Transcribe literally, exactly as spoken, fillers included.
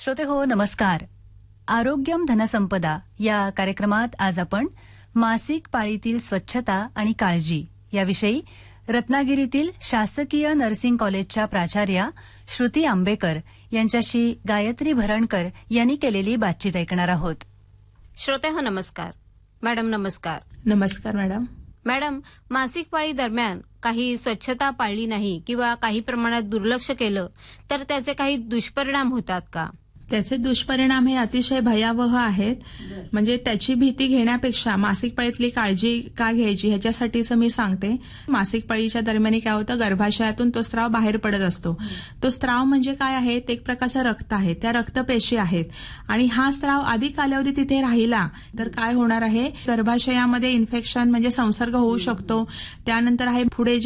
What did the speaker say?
श्रोते हो नमस्कार. आरोग्यम धनसंपदा या कार्यक्रमात आज आपण मासिक पाळीतील स्वच्छता आणि काळजी याविषयी रत्नागिरीतील शासकीय नर्सिंग कॉलेजच्या प्राचार्या श्रुती आंबेकर यांच्याशी गायत्री भरणकर यांनी केलेली बातचीत ऐकणार आहोत. श्रोते हो नमस्कार. मॅडम नमस्कार. नमस्कार मॅडम. मॅडम, मासिक पाळी दरम्यान काही स्वच्छता पाळली नाही किंवा काही प्रमाणात दुर्लक्ष केलं तर त्याचे काही दुष्परिणाम होतात का? त्याचे दुष्परिणाम हे अतिशय भयावह आहेत. म्हणजे त्याची भीती घेण्यापेक्षा मासिक पाळीतली काळजी का घ्यायची ह्याच्यासाठीच मी सांगते. मासिक पाळीच्या दरम्यान काय होतं, गर्भाशयातून तो स्त्राव बाहेर पडत असतो. तो स्त्राव म्हणजे काय आहे, ते एक प्रकारचं रक्त आहे, त्या रक्तपेशी आहेत आणि हा स्त्राव अधिक कालावधी तिथे राहिला तर काय होणार आहे, गर्भाशयामध्ये इन्फेक्शन म्हणजे संसर्ग होऊ शकतो. त्यानंतर आहे पुढे